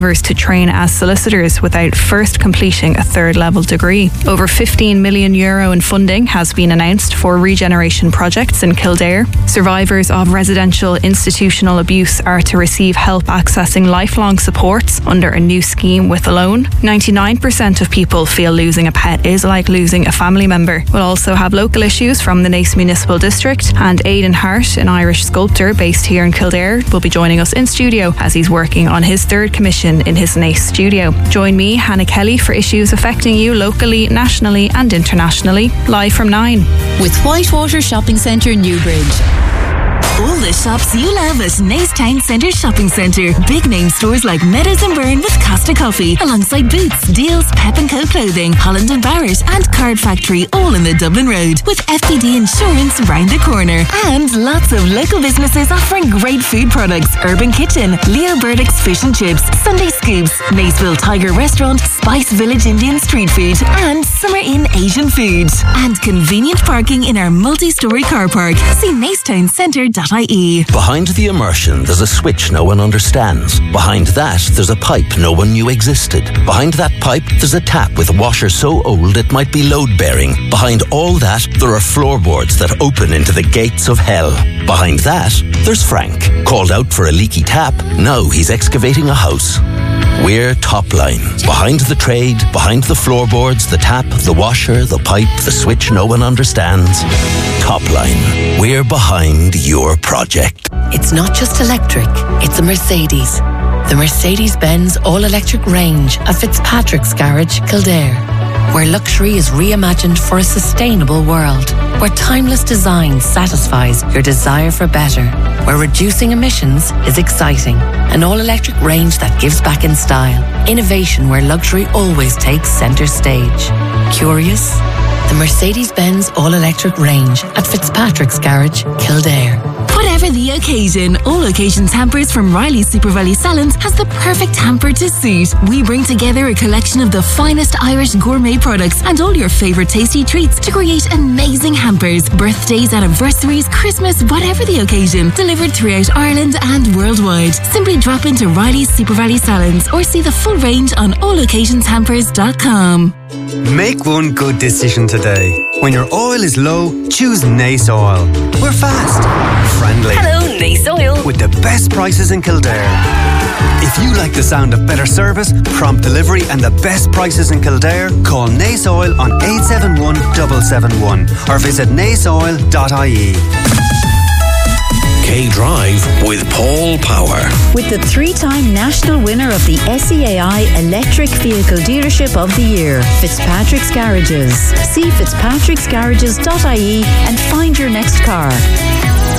to train as solicitors without first completing a third-level degree. Over €15 million in funding has been announced for regeneration projects in Kildare. Survivors of residential institutional abuse are to receive help accessing lifelong supports under a new scheme with a loan. 99% of people feel losing a pet is like losing a family member. We'll also have local issues from the Naas Municipal District, and Aidan Hart, an Irish sculptor based here in Kildare, will be joining us in studio as he's working on his third commission in his Naas studio. Join me, Hannah Kelly, for issues affecting you locally, nationally and internationally, live from 9. With Whitewater Shopping Centre, Newbridge. All the shops you love at Naas Town Centre Shopping Centre. Big name stores like Meadows and Byrne with Costa Coffee, alongside Boots, Deals, Pep & Co Clothing, Holland and Barrett and Card Factory, all in the Dublin Road, with FPD Insurance round the corner. And lots of local businesses offering great food products. Urban Kitchen, Leo Burdick's Fish and Chips, Sunday Scoops, Naasville Tiger Restaurant, Spice Village Indian Street Food and Summer Inn Asian Food. And convenient parking in our multi-storey car park. See naastowncentre.ie. Behind the immersion, there's a switch no one understands. Behind that, there's a pipe no one knew existed. Behind that pipe, there's a tap with a washer so old it might be load-bearing. Behind all that, there are floorboards that open into the gates of hell. Behind that, there's Frank. Called out for a leaky tap, now he's excavating a house. We're Topline. Behind the trade, behind the floorboards, the tap, the washer, the pipe, the switch no one understands. Topline. We're behind your project. It's not just electric, it's a Mercedes. The Mercedes-Benz all-electric range at Fitzpatrick's Garage, Kildare. Where luxury is reimagined for a sustainable world. Where timeless design satisfies your desire for better. Where reducing emissions is exciting. An all-electric range that gives back in style. Innovation where luxury always takes centre stage. Curious? The Mercedes-Benz all-electric range at Fitzpatrick's Garage, Kildare. Whatever the occasion, All Occasions Hampers from Riley's Super Valley Salons has the perfect hamper to suit. We bring together a collection of the finest Irish gourmet products and all your favourite tasty treats to create amazing hampers. Birthdays, anniversaries, Christmas, whatever the occasion. Delivered throughout Ireland and worldwide. Simply drop into Riley's Super Valley Salons or see the full range on allaccasionshampers.com. Make one good decision today. When your oil is low, choose Naas Oil. We're fast, friendly. Hello, Naas Oil. With the best prices in Kildare. If you like the sound of better service, prompt delivery and the best prices in Kildare, call Naas Oil on 871 771 or visit naasoil.ie. K-Drive with Paul Power. With the 3-time national winner of the SEAI Electric Vehicle Dealership of the Year, Fitzpatrick's Garages. See fitzpatricksgarages.ie and find your next car.